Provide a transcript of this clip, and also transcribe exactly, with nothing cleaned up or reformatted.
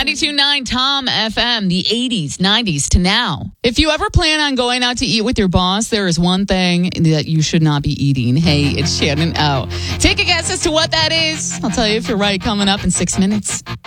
ninety-two point nine Tom F M, the eighties, nineties to now. If you ever plan on going out to eat with your boss, there is one thing that you should not be eating. Hey, it's Shannon O. Take a guess as to what that is. I'll tell you if you're right coming up in six minutes.